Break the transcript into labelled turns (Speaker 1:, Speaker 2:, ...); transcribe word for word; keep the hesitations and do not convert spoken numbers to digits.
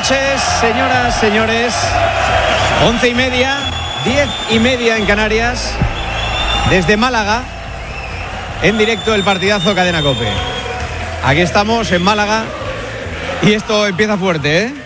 Speaker 1: noches, señoras, señores. Once y media, diez y media en Canarias. Desde Málaga, en directo el partidazo Cadena COPE. Aquí estamos en Málaga y esto empieza fuerte, ¿eh?